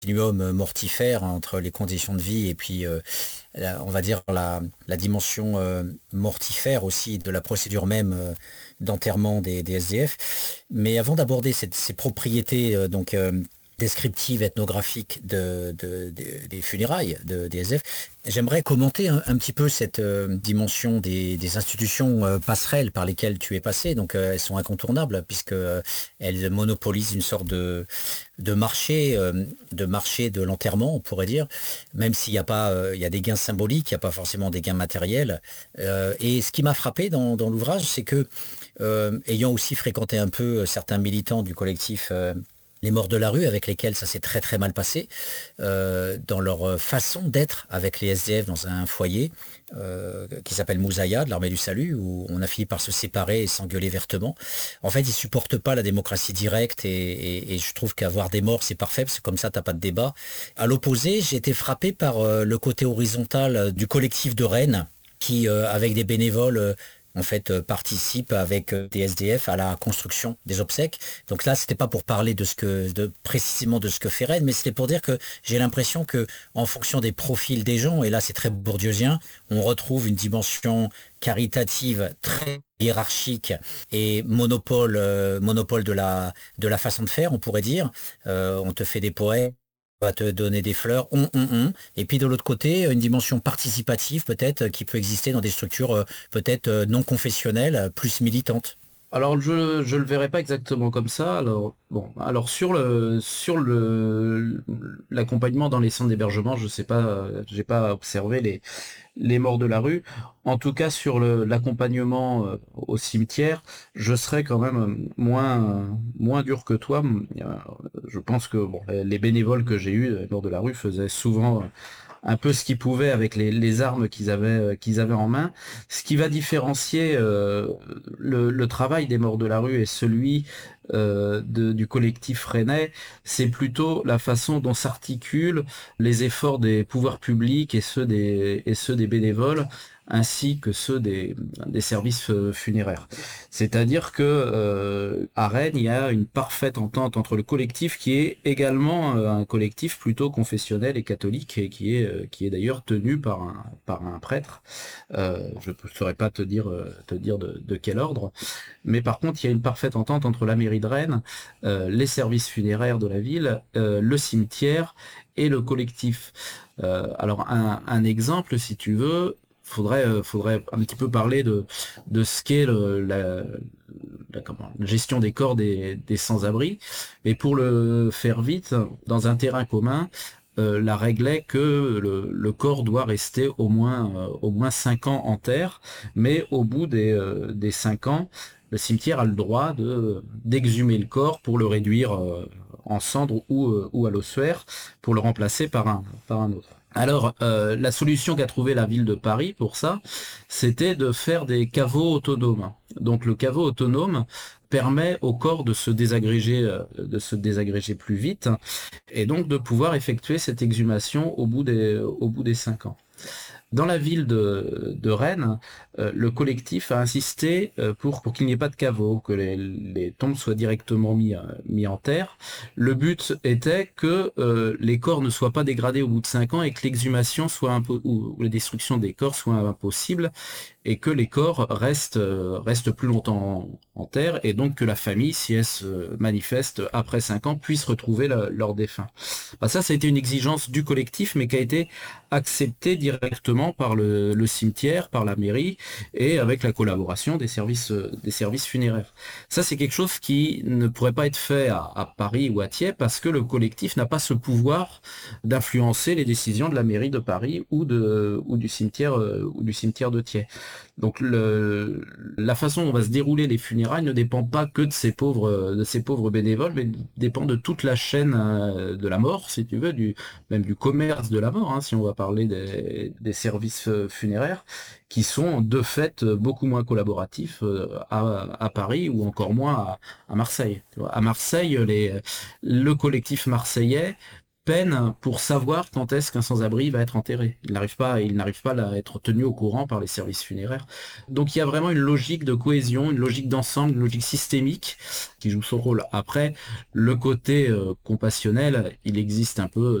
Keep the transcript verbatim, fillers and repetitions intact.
continuum mortifère entre les conditions de vie et puis, euh, la- on va dire, la, la dimension euh, mortifère aussi de la procédure même euh, d'enterrement des, des S D F. Mais avant d'aborder cette- ces propriétés euh, donc euh, descriptives, ethnographiques de, de- de- des funérailles de, des S D F, j'aimerais commenter un, un petit peu cette euh, dimension des, des institutions euh, passerelles par lesquelles tu es passé. Donc, euh, elles sont incontournables puisque euh, elles monopolisent une sorte de de marché, euh, de marché de l'enterrement, on pourrait dire, même s'il y a pas, euh, il y a des gains symboliques, il n'y a pas forcément des gains matériels. Euh, et ce qui m'a frappé dans, dans l'ouvrage, c'est que, euh, ayant aussi fréquenté un peu certains militants du collectif euh, Les Morts de la rue, avec lesquels ça s'est très très mal passé, euh, dans leur façon d'être avec les S D F dans un foyer euh, qui s'appelle Moussaïa, de l'Armée du Salut, où on a fini par se séparer et s'engueuler vertement. En fait, ils supportent pas la démocratie directe et, et- et je trouve qu'avoir des morts, c'est parfait, parce que comme ça, t'as pas de débat. À l'opposé, j'ai été frappé par euh, le côté horizontal euh, du collectif de Rennes, qui, euh, avec des bénévoles, euh, en fait, euh, participe avec euh, des S D F à la construction des obsèques. Donc là, c'était pas pour parler de ce que, de, précisément de ce que fait Rennes, mais c'était pour dire que j'ai l'impression que, en fonction des profils des gens, et là, c'est très bourdieusien, on retrouve une dimension caritative très hiérarchique et monopole, euh, monopole de la, de la façon de faire, on pourrait dire. Euh, on te fait des poèmes, on va te donner des fleurs, on, on, on. Et puis de l'autre côté, une dimension participative peut-être qui peut exister dans des structures euh, peut-être euh, non confessionnelles, euh, plus militantes. Alors je je le verrais pas exactement comme ça. Alors bon, alors sur le sur le l'accompagnement dans les centres d'hébergement, je sais pas, euh, j'ai pas observé les les morts de la rue. En tout cas sur le l'accompagnement euh, au cimetière, je serais quand même euh, moins euh, moins dur que toi. Euh, Je pense que bon, les les bénévoles que j'ai eus, les morts de la rue, faisaient souvent un peu ce qu'ils pouvaient avec les, les armes qu'ils avaient, euh, qu'ils avaient en main. Ce qui va différencier euh, le, le travail des morts de la rue et celui euh, de- du collectif rennais, c'est plutôt la façon dont s'articulent les efforts des pouvoirs publics et ceux des, et ceux des bénévoles, ainsi que ceux des, des services euh, funéraires. C'est-à-dire que euh, à Rennes, il y a une parfaite entente entre le collectif qui est également euh, un collectif plutôt confessionnel et catholique et qui est euh, qui est d'ailleurs tenu par un par un prêtre. Euh, je ne saurais pas te dire euh, te dire de, de quel ordre, mais par contre, il y a une parfaite entente entre la mairie de Rennes, euh, les services funéraires de la ville, euh, le cimetière et le collectif. Euh, alors un, un exemple, si tu veux, faudrait euh, faudrait un petit peu parler de de ce qu'est le- la, la, comment, la gestion des corps des, des sans-abri. Mais pour le faire vite, dans un terrain commun, euh, la règle est que le, le corps doit rester au moins euh, au moins cinq ans en terre, mais au bout des euh, des cinq ans, le cimetière a le droit de d'exhumer le corps pour le réduire euh, en cendres ou euh, ou à l'ossuaire pour le remplacer par un par un autre. Alors, euh, la solution qu'a trouvée la ville de Paris pour ça, c'était de faire des caveaux autonomes. Donc, le caveau autonome permet au corps de se désagréger, euh, de se désagréger plus vite, et donc de pouvoir effectuer cette exhumation au bout des, au bout des cinq ans. Dans la ville de, de Rennes, euh, le collectif a insisté euh, pour, pour qu'il n'y ait pas de caveau, que les, les tombes soient directement mis, euh, mis en terre. Le but était que euh, les corps ne soient pas dégradés au bout de cinq ans et que l'exhumation soit impo- ou, ou la destruction des corps soit impossible et que les corps restent, euh, restent plus longtemps en, en terre et donc que la famille, si elle se manifeste après cinq ans, puisse retrouver la- leur défunt. Bah, ça, ça a été une exigence du collectif, mais qui a été acceptée directement par le, le cimetière, par la mairie et avec la collaboration des services, euh, des services funéraires. Ça, c'est quelque chose qui ne pourrait pas être fait à, à Paris ou à Thiers parce que le collectif n'a pas ce pouvoir d'influencer les décisions de la mairie de Paris ou de ou du cimetière euh, ou du cimetière de Thiers. Donc le, la façon dont va se dérouler les funérailles ne dépend pas que de ces pauvres de ces pauvres bénévoles, mais dépend de toute la chaîne euh, de la mort, si tu veux, du même du commerce de la mort, hein, si on va parler des, des services euh, funéraires, qui sont de fait beaucoup moins collaboratifs euh, à, à Paris ou encore moins à, à Marseille. Tu vois. À Marseille, les, le collectif marseillais peine pour savoir quand est-ce qu'un sans-abri va être enterré. Il n'arrive pas, il n'arrive pas à être tenu au courant par les services funéraires. Donc il y a vraiment une logique de cohésion, une logique d'ensemble, une logique systémique qui joue son rôle. Après, le côté euh, compassionnel, il existe un peu